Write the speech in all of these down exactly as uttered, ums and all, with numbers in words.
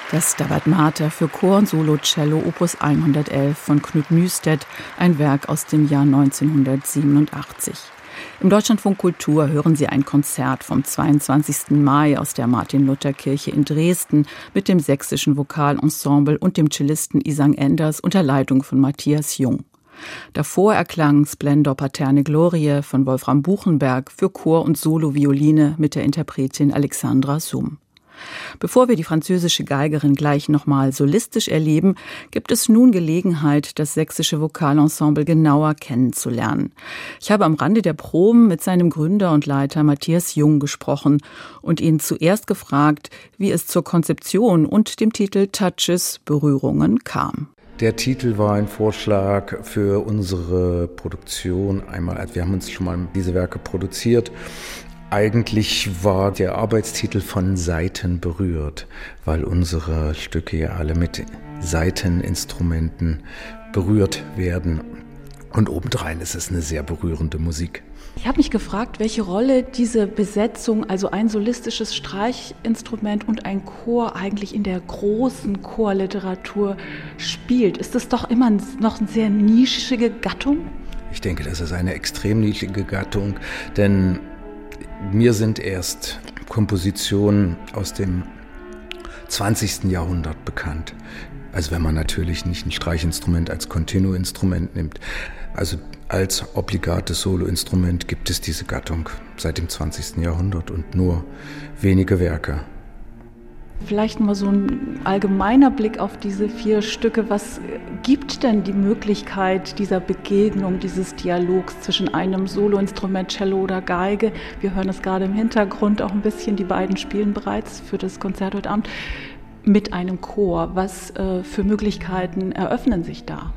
Das Stabat Mater für Chor und Solo-Cello Opus hundertelf von Knut Nystedt, ein Werk aus dem Jahr neunzehnhundertsiebenundachtzig. Im Deutschlandfunk Kultur hören Sie ein Konzert vom zweiundzwanzigsten Mai aus der Martin-Luther-Kirche in Dresden mit dem sächsischen Vokalensemble und dem Cellisten Isang Enders unter Leitung von Matthias Jung. Davor erklang Splendor Paterne Glorie von Wolfram Buchenberg für Chor und Solo-Violine mit der Interpretin Alexandra Summ. Bevor wir die französische Geigerin gleich nochmal solistisch erleben, gibt es nun Gelegenheit, das sächsische Vokalensemble genauer kennenzulernen. Ich habe am Rande der Proben mit seinem Gründer und Leiter Matthias Jung gesprochen und ihn zuerst gefragt, wie es zur Konzeption und dem Titel Touches, Berührungen kam. Der Titel war ein Vorschlag für unsere Produktion. Einmal, wir haben uns schon mal diese Werke produziert. Eigentlich war der Arbeitstitel von Saiten berührt, weil unsere Stücke ja alle mit Saiteninstrumenten berührt werden. Und obendrein ist es eine sehr berührende Musik. Ich habe mich gefragt, welche Rolle diese Besetzung, also ein solistisches Streichinstrument und ein Chor eigentlich in der großen Chorliteratur spielt. Ist das doch immer noch eine sehr nischige Gattung? Ich denke, das ist eine extrem nischige Gattung, denn mir sind erst Kompositionen aus dem zwanzigsten Jahrhundert bekannt. Also wenn man natürlich nicht ein Streichinstrument als Continuo-Instrument nimmt. Also als obligates Soloinstrument gibt es diese Gattung seit dem zwanzigsten Jahrhundert und nur wenige Werke. Vielleicht mal so ein allgemeiner Blick auf diese vier Stücke. Was gibt denn die Möglichkeit dieser Begegnung, dieses Dialogs zwischen einem Soloinstrument, Cello oder Geige? Wir hören es gerade im Hintergrund auch ein bisschen, die beiden spielen bereits für das Konzert heute Abend, mit einem Chor. Was äh, für Möglichkeiten eröffnen sich da?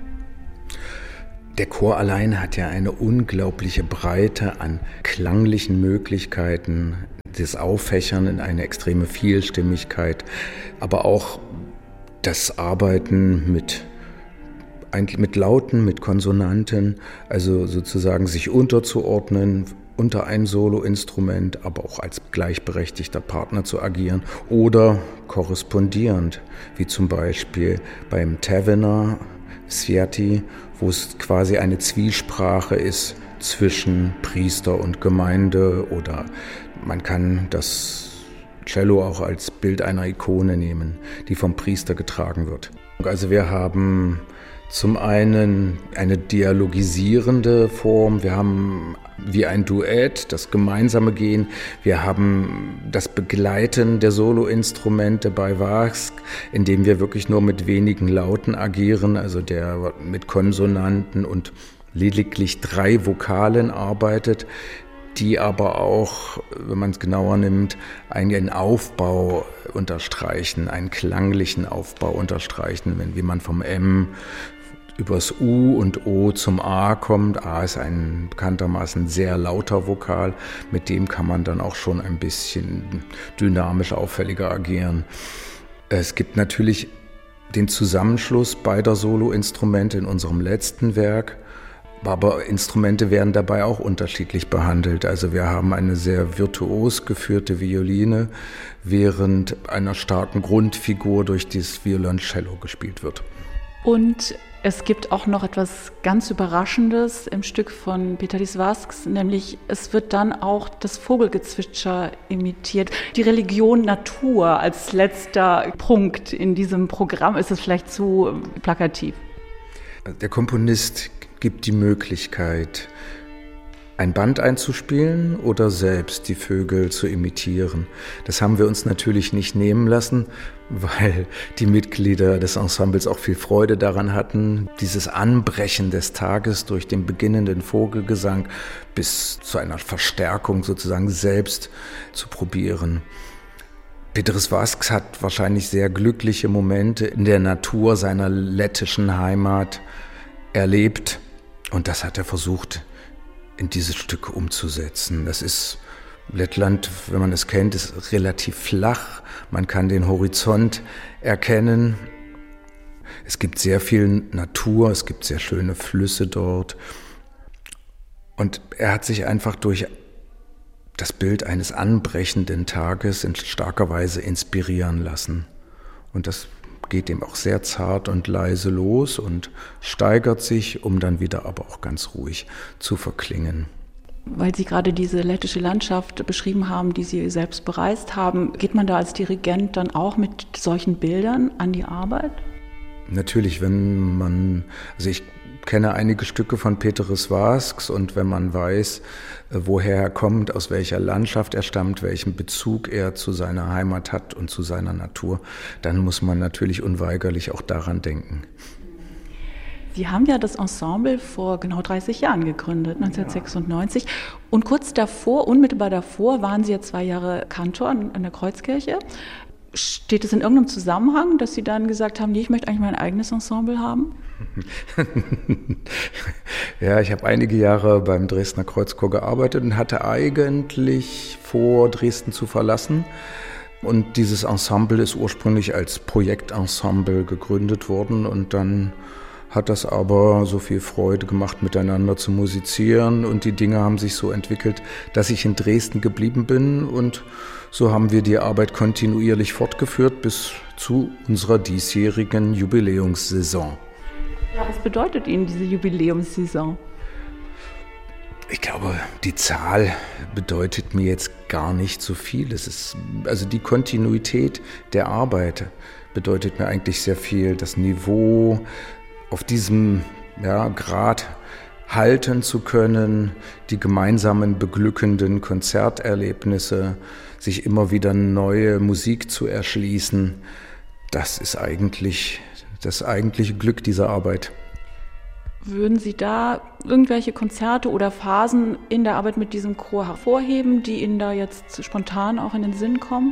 Der Chor allein hat ja eine unglaubliche Breite an klanglichen Möglichkeiten, das Auffächern in eine extreme Vielstimmigkeit, aber auch das Arbeiten mit, mit Lauten, mit Konsonanten, also sozusagen sich unterzuordnen unter ein Soloinstrument, aber auch als gleichberechtigter Partner zu agieren oder korrespondierend, wie zum Beispiel beim Tavener Sviati, wo es quasi eine Zwiesprache ist zwischen Priester und Gemeinde, oder man kann das Cello auch als Bild einer Ikone nehmen, die vom Priester getragen wird. Also wir haben zum einen eine dialogisierende Form, wir haben wie ein Duett, das gemeinsame Gehen, wir haben das Begleiten der Soloinstrumente bei Vasque, indem wir wirklich nur mit wenigen Lauten agieren, also der mit Konsonanten und lediglich drei Vokalen arbeitet, die aber auch, wenn man es genauer nimmt, einen Aufbau unterstreichen, einen klanglichen Aufbau unterstreichen, wenn, wie man vom M übers U und O zum A kommt. A ist ein bekanntermaßen sehr lauter Vokal, mit dem kann man dann auch schon ein bisschen dynamisch auffälliger agieren. Es gibt natürlich den Zusammenschluss beider Soloinstrumente in unserem letzten Werk, aber Instrumente werden dabei auch unterschiedlich behandelt. Also wir haben eine sehr virtuos geführte Violine, während einer starken Grundfigur durch das Violoncello gespielt wird. Und es gibt auch noch etwas ganz Überraschendes im Stück von Peteris Vasks, nämlich es wird dann auch das Vogelgezwitscher imitiert. Die Religion Natur als letzter Punkt in diesem Programm, ist es vielleicht zu plakativ? Der Komponist gibt die Möglichkeit, ein Band einzuspielen oder selbst die Vögel zu imitieren. Das haben wir uns natürlich nicht nehmen lassen, weil die Mitglieder des Ensembles auch viel Freude daran hatten, dieses Anbrechen des Tages durch den beginnenden Vogelgesang bis zu einer Verstärkung sozusagen selbst zu probieren. Peteris Vasks hat wahrscheinlich sehr glückliche Momente in der Natur seiner lettischen Heimat erlebt, und das hat er versucht, in dieses Stück umzusetzen. Das ist, Lettland, wenn man es kennt, ist relativ flach. Man kann den Horizont erkennen. Es gibt sehr viel Natur, es gibt sehr schöne Flüsse dort. Und er hat sich einfach durch das Bild eines anbrechenden Tages in starker Weise inspirieren lassen. Und das geht eben auch sehr zart und leise los und steigert sich, um dann wieder aber auch ganz ruhig zu verklingen. Weil Sie gerade diese lettische Landschaft beschrieben haben, die Sie selbst bereist haben, geht man da als Dirigent dann auch mit solchen Bildern an die Arbeit? Natürlich, wenn man, also ich kenne einige Stücke von Péteris Vasks und wenn man weiß, woher er kommt, aus welcher Landschaft er stammt, welchen Bezug er zu seiner Heimat hat und zu seiner Natur, dann muss man natürlich unweigerlich auch daran denken. Sie haben ja das Ensemble vor genau dreißig Jahren gegründet, neunzehnhundertsechsundneunzig. Ja. Und kurz davor, unmittelbar davor, waren Sie ja zwei Jahre Kantor an der Kreuzkirche. Steht es in irgendeinem Zusammenhang, dass Sie dann gesagt haben, nee, ich möchte eigentlich mein eigenes Ensemble haben? Ja, ich habe einige Jahre beim Dresdner Kreuzchor gearbeitet und hatte eigentlich vor, Dresden zu verlassen. Und dieses Ensemble ist ursprünglich als Projektensemble gegründet worden und dann hat das aber so viel Freude gemacht, miteinander zu musizieren und die Dinge haben sich so entwickelt, dass ich in Dresden geblieben bin und so haben wir die Arbeit kontinuierlich fortgeführt bis zu unserer diesjährigen Jubiläumssaison. Ja, was bedeutet Ihnen diese Jubiläumssaison? Ich glaube, die Zahl bedeutet mir jetzt gar nicht so viel. Es ist, also die Kontinuität der Arbeit bedeutet mir eigentlich sehr viel. Das Niveau auf diesem ja, Grad halten zu können, die gemeinsamen beglückenden Konzerterlebnisse, sich immer wieder neue Musik zu erschließen, das ist eigentlich das eigentliche Glück dieser Arbeit. Würden Sie da irgendwelche Konzerte oder Phasen in der Arbeit mit diesem Chor hervorheben, die Ihnen da jetzt spontan auch in den Sinn kommen?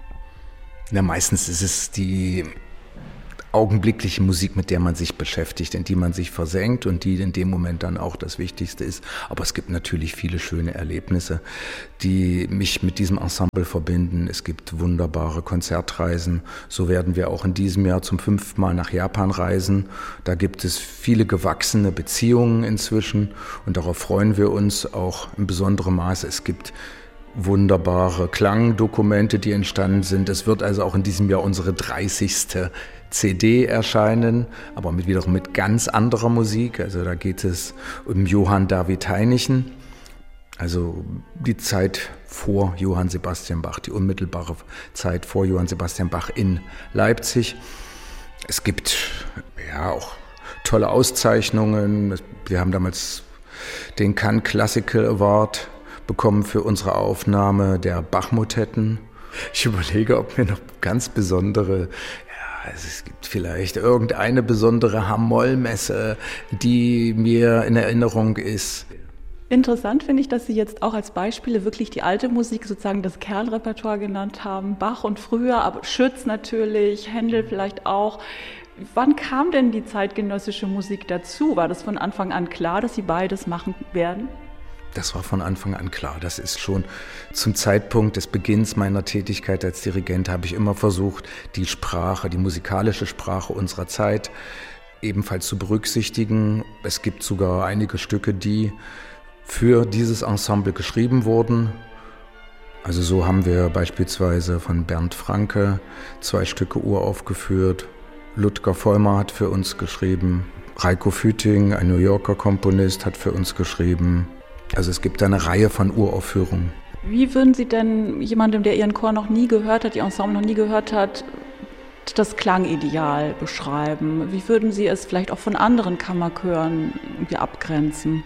Na, meistens ist es die augenblickliche Musik, mit der man sich beschäftigt, in die man sich versenkt und die in dem Moment dann auch das Wichtigste ist. Aber es gibt natürlich viele schöne Erlebnisse, die mich mit diesem Ensemble verbinden. Es gibt wunderbare Konzertreisen. So werden wir auch in diesem Jahr zum fünften Mal nach Japan reisen. Da gibt es viele gewachsene Beziehungen inzwischen und darauf freuen wir uns auch in besonderem Maße. Es gibt wunderbare Klangdokumente, die entstanden sind. Es wird also auch in diesem Jahr unsere dreißigste C D erscheinen, aber mit wiederum mit ganz anderer Musik. Also da geht es um Johann David Heinichen, also die Zeit vor Johann Sebastian Bach, die unmittelbare Zeit vor Johann Sebastian Bach in Leipzig. Es gibt ja auch tolle Auszeichnungen. Wir haben damals den Cannes Classical Award bekommen für unsere Aufnahme der Bach-Motetten. Ich überlege, ob mir noch ganz besondere, ja, es gibt vielleicht irgendeine besondere Hamoll-Messe, die mir in Erinnerung ist. Interessant finde ich, dass Sie jetzt auch als Beispiele wirklich die alte Musik, sozusagen das Kernrepertoire genannt haben. Bach und früher, aber Schütz natürlich, Händel vielleicht auch. Wann kam denn die zeitgenössische Musik dazu? War das von Anfang an klar, dass Sie beides machen werden? Das war von Anfang an klar. Das ist schon zum Zeitpunkt des Beginns meiner Tätigkeit als Dirigent habe ich immer versucht, die Sprache, die musikalische Sprache unserer Zeit ebenfalls zu berücksichtigen. Es gibt sogar einige Stücke, die für dieses Ensemble geschrieben wurden. Also so haben wir beispielsweise von Bernd Franke zwei Stücke uraufgeführt. Ludger Vollmer hat für uns geschrieben. Reiko Füting, ein New Yorker Komponist, hat für uns geschrieben. Also es gibt eine Reihe von Uraufführungen. Wie würden Sie denn jemandem, der Ihren Chor noch nie gehört hat, Ihr Ensemble noch nie gehört hat, das Klangideal beschreiben? Wie würden Sie es vielleicht auch von anderen Kammerchören irgendwie abgrenzen?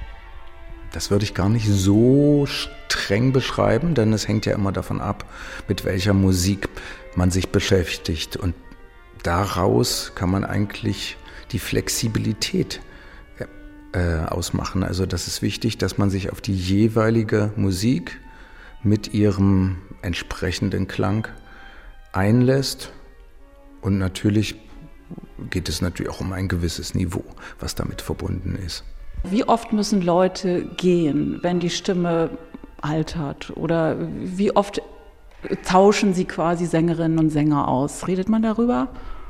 Das würde ich gar nicht so streng beschreiben, denn es hängt ja immer davon ab, mit welcher Musik man sich beschäftigt. Und daraus kann man eigentlich die Flexibilität Äh, ausmachen. Also das ist wichtig, dass man sich auf die jeweilige Musik mit ihrem entsprechenden Klang einlässt. Und natürlich geht es natürlich auch um ein gewisses Niveau, was damit verbunden ist. Wie oft müssen Leute gehen, wenn die Stimme altert? Oder wie oft tauschen Sie quasi Sängerinnen und Sänger aus? Redet man darüber?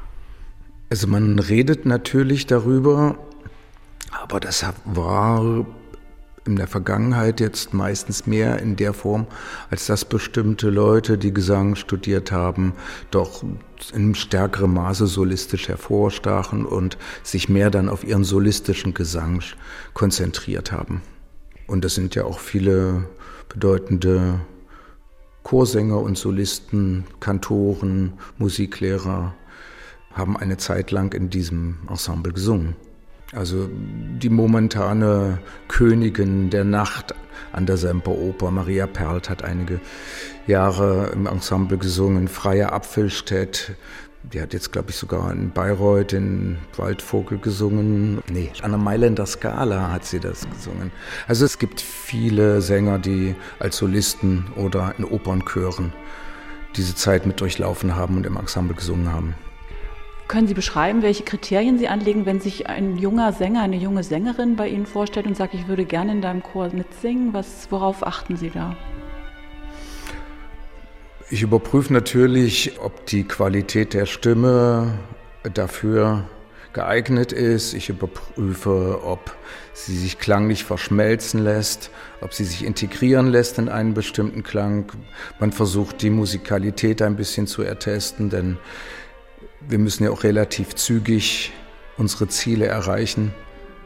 Also man redet natürlich darüber, aber das war in der Vergangenheit jetzt meistens mehr in der Form, als dass bestimmte Leute, die Gesang studiert haben, doch in stärkerem Maße solistisch hervorstachen und sich mehr dann auf ihren solistischen Gesang konzentriert haben. Und das sind ja auch viele bedeutende Chorsänger und Solisten, Kantoren, Musiklehrer, haben eine Zeit lang in diesem Ensemble gesungen. Also die momentane Königin der Nacht an der Semperoper, Maria Perlt, hat einige Jahre im Ensemble gesungen. Freya Apfelstedt, die hat jetzt, glaube ich, sogar in Bayreuth den Waldvogel gesungen. Nee, an der Mailänder Scala hat sie das gesungen. Also es gibt viele Sänger, die als Solisten oder in Opernchören diese Zeit mit durchlaufen haben und im Ensemble gesungen haben. Können Sie beschreiben, welche Kriterien Sie anlegen, wenn sich ein junger Sänger, eine junge Sängerin bei Ihnen vorstellt und sagt, ich würde gerne in deinem Chor mitsingen? Was, worauf achten Sie da? Ich überprüfe natürlich, ob die Qualität der Stimme dafür geeignet ist. Ich überprüfe, ob sie sich klanglich verschmelzen lässt, ob sie sich integrieren lässt in einen bestimmten Klang. Man versucht, die Musikalität ein bisschen zu ertesten, denn wir müssen ja auch relativ zügig unsere Ziele erreichen.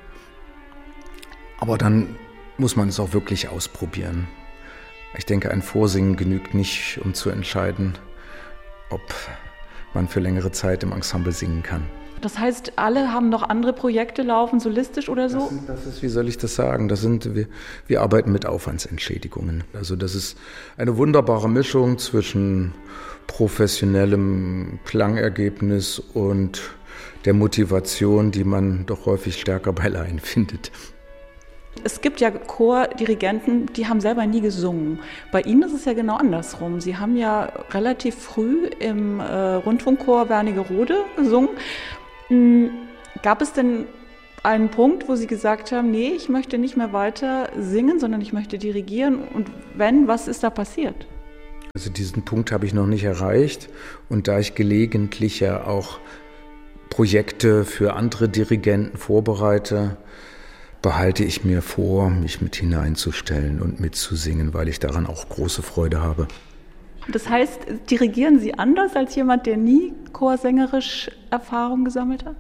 Aber dann muss man es auch wirklich ausprobieren. Ich denke, ein Vorsingen genügt nicht, um zu entscheiden, ob man für längere Zeit im Ensemble singen kann. Das heißt, alle haben noch andere Projekte laufen, solistisch oder so? Das, sind, das ist, wie soll ich das sagen? Das sind, wir, wir arbeiten mit Aufwandsentschädigungen. Also das ist eine wunderbare Mischung zwischen professionellem Klangergebnis und der Motivation, die man doch häufig stärker bei Laien findet. Es gibt ja Chordirigenten, die haben selber nie gesungen. Bei Ihnen ist es ja genau andersrum. Sie haben ja relativ früh im äh, Rundfunkchor Wernigerode gesungen. Mhm. Gab es denn einen Punkt, wo Sie gesagt haben, nee, ich möchte nicht mehr weiter singen, sondern ich möchte dirigieren? Und wenn, was ist da passiert? Also diesen Punkt habe ich noch nicht erreicht. Und da ich gelegentlich ja auch Projekte für andere Dirigenten vorbereite, behalte ich mir vor, mich mit hineinzustellen und mitzusingen, weil ich daran auch große Freude habe. Das heißt, dirigieren Sie anders als jemand, der nie chorsängerisch Erfahrung gesammelt hat?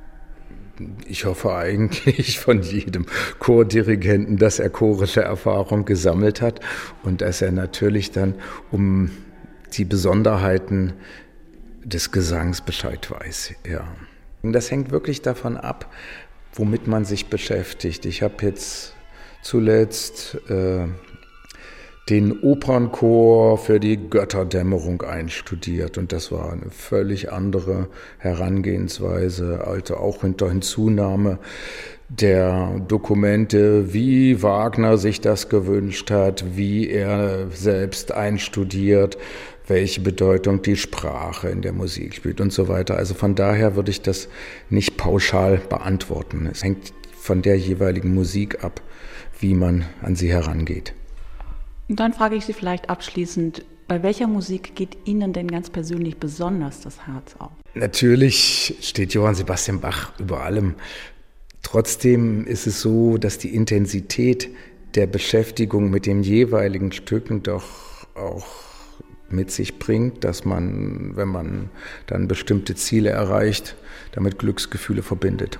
Ich hoffe eigentlich von jedem Chordirigenten, dass er chorische Erfahrung gesammelt hat und dass er natürlich dann um die Besonderheiten des Gesangs Bescheid weiß. Ja. Und das hängt wirklich davon ab, womit man sich beschäftigt. Ich habe jetzt zuletzt äh, den Opernchor für die Götterdämmerung einstudiert und das war eine völlig andere Herangehensweise, also auch hinter Hinzunahme der Dokumente, wie Wagner sich das gewünscht hat, wie er selbst einstudiert, welche Bedeutung die Sprache in der Musik spielt und so weiter. Also von daher würde ich das nicht pauschal beantworten. Es hängt von der jeweiligen Musik ab, wie man an sie herangeht. Und dann frage ich Sie vielleicht abschließend, bei welcher Musik geht Ihnen denn ganz persönlich besonders das Herz auf? Natürlich steht Johann Sebastian Bach über allem. Trotzdem ist es so, dass die Intensität der Beschäftigung mit den jeweiligen Stücken doch auch mit sich bringt, dass man, wenn man dann bestimmte Ziele erreicht, damit Glücksgefühle verbindet.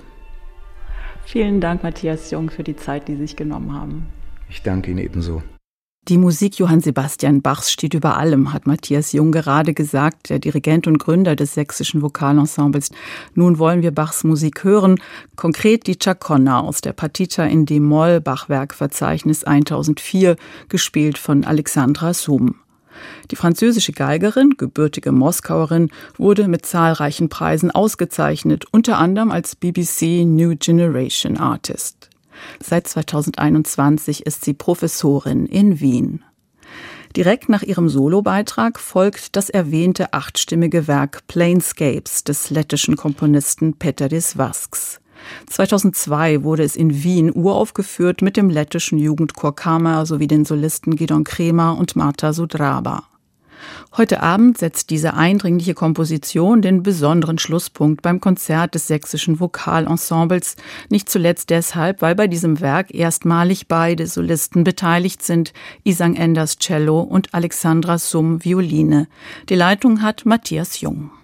Vielen Dank, Matthias Jung, für die Zeit, die Sie sich genommen haben. Ich danke Ihnen ebenso. Die Musik Johann Sebastian Bachs steht über allem, hat Matthias Jung gerade gesagt, der Dirigent und Gründer des sächsischen Vokalensembles. Nun wollen wir Bachs Musik hören, konkret die Chaconne aus der Partita in d-Moll, Bachwerkverzeichnis tausendvier, gespielt von Alexandra Sohm. Die französische Geigerin, gebürtige Moskauerin, wurde mit zahlreichen Preisen ausgezeichnet, unter anderem als B B C New Generation Artist. Seit zweitausendeinundzwanzig ist sie Professorin in Wien. Direkt nach ihrem Solobeitrag folgt das erwähnte achtstimmige Werk Plainscapes des lettischen Komponisten Peteris Vasks. zweitausendzwei wurde es in Wien uraufgeführt mit dem lettischen Jugendchor Kammer sowie den Solisten Gidon Kremer und Marta Sudraba. Heute Abend setzt diese eindringliche Komposition den besonderen Schlusspunkt beim Konzert des Sächsischen Vokalensembles, nicht zuletzt deshalb, weil bei diesem Werk erstmalig beide Solisten beteiligt sind, Isang Enders Cello und Alexandra Summ Violine. Die Leitung hat Matthias Jung.